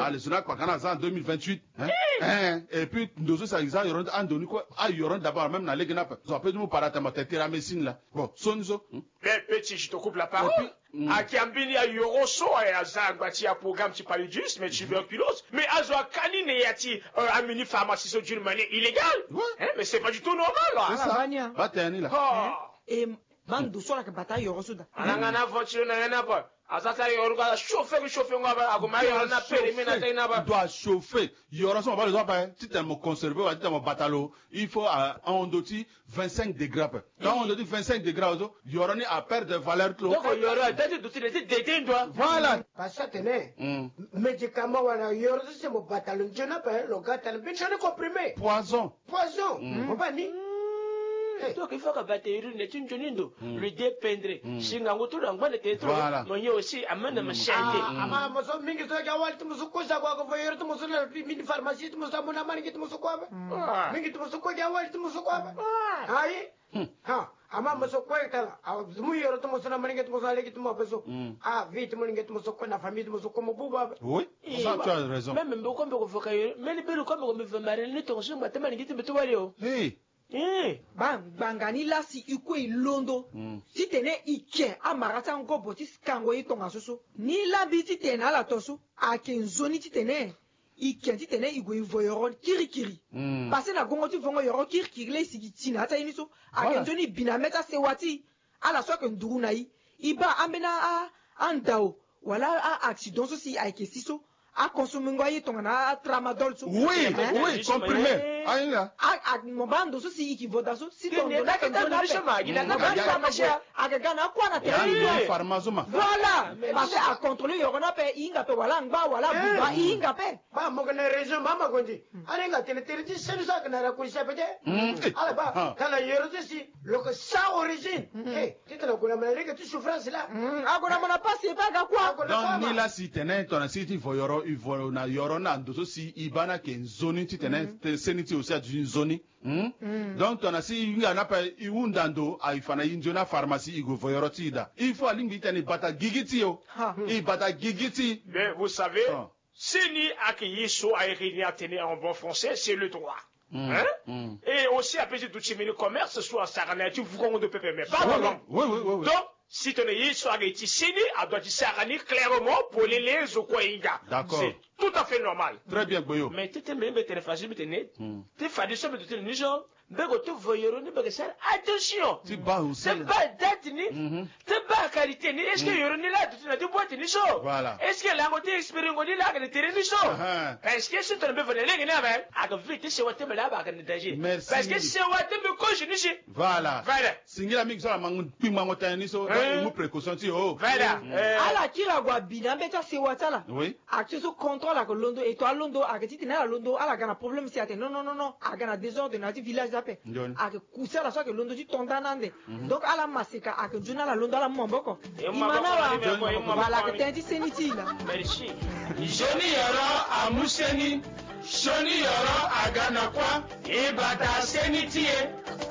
le Sénat quoi en 2028 et puis nous ça ils en donné quoi ils auront d'abord même dans les gnap ils appellent nous paratamata médecine là bon sonzo mais petit je te coupe la parole à Kiambini à Yoroso et à Zangwati à programme qui paludisme mais tuberculose mais à Zoakani et yati à mini pharmacie sur d'une manière illégale mais c'est pas du tout normal là c'est ça batani là et Mando soit la bataille Yoroso da anangana voiture na pas azata yorga chauffer ngaba aguma yorna permis na taina ba doit chauffer Yoroso va le doit pas si tu me conserver ou tu me batalo il faut à ondoti 25 degrés quand on dit 25 degrés yoroni a perdre de valeur trop donc yoro date d'outil de doit voilà parce que tenez médicament wala Yoroso c'est mon batalo je n'a pas le gars t'as bien comprimé poison on va ni donc il faut que batterie ne tune jonindo le dépendre singa ngoto ngwa ne tetro monyo aussi amana mashande ama moso mingi to ga walti musu ko sa ko fayero to musu na mini pharmacie to musu amuna mani to musu ko ba mingi to musu ko ga walti musu ko ba ai ha ama moso ko kala mu yoro to musu na mani to musu ale to mo peso vite mani to musu ko na famille to musu ko mo buba oui ça tu as raison même mboko mboko foka mais le belo comme me veut marrer ne to ngwa te mani to walio bangani lasi ikwe londo si tene ike amarata ngo boti kango itonga soso ni labi ti tene ala toso akenzoni ti tene ike ti tene igo ivoyoro kirikiri parce na gongo ti vongo yoro kirikiri le sigitina ata iniso akenzoni binameta sewati ala so ke nduru na yi iba ambena andao wala accident so si ake siso a consommer ngoyi tonga na tramadol so oui comprimé aïna mobando so si ikivoda so si ton na ka na bishama ila na ka pharmacia agagana kwa na pharmacie voilà parce à contrôler yorona pe inga pe wala ngba wala buba inga pe ba mo kana raison mama gondi alenga tene ti senu sa kana ra kulisa pe ala ba kana yoro si lo que sa origine ti kana kuna malika tu souffrance là agona mona passe pas ga quoi donc ni la si tene ton si ti voyoro ivo na yoro na ndo so si ibana ke nzoni ti tene seniti aussi a d'une zone donc ton si inga na pa iundando aifana injona pharmacie igo voyoro ti da il faut alingi tene bata gigiti yo i bata gigiti mais vous savez Seni Akiyiso a réuni à tenir en bon français, c'est le droit. Et aussi à peser d'outils le commerce, soit à Sarana, tu vous de PPM. Pardon. Oui. Donc, si tu n'es pas été Seni, à doit Sarani clairement pour les Okoinga. D'accord. C'est tout à fait normal. Très bien, Boyo. Mais tu t'es même facile, tu t'es fait ça, mais tu t'es genre. Bego tu voyons ni bego ça attention tu bas ou c'est pas date ni c'est pas qualité ni est-ce que yoroni là tu n'as pas boîte ni so voilà est-ce que la moitié expérience ni là que tu ni so parce que si tu ne peux venir là ni avec à vite c'est what me là ba kan danger parce que c'est what me coche ni si voilà singila mix ça mangu pima ngota ni so mu précaution ti voilà ala kila gwa bina beta c'est what là oui acte so contrôle à Londo et toi Londo à que tu n'as Londo ala gana problème si non à gana désordre dans village avec couser la soie que Londo dit tonda nande donc à la massacre à que Juna la Londo la mamboko imana voilà que t'es dit seniti là merci joni yoro amuseni shoni yoro agana kwa ibata seniti